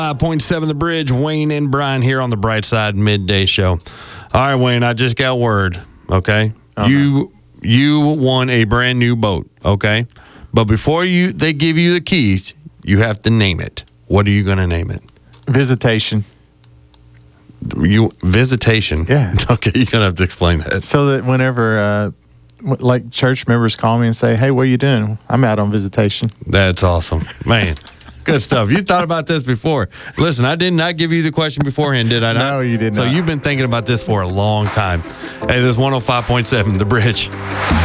105.7 The Bridge, Wayne and Brian here on the Bright Side Midday Show. All right, Wayne, I just got word, okay? You won a brand new boat, okay? But before they give you the keys, you have to name it. What are you going to name it? Visitation. Visitation? Yeah. Okay, you're going to have to explain that. So that whenever, like, church members call me and say, hey, what are you doing? I'm out on visitation. That's awesome. Man, good stuff. You thought about this before. Listen, I did not give you the question beforehand, did I not? No, you did not. So you've been thinking about this for a long time. Hey, this is 105.7 The Bridge.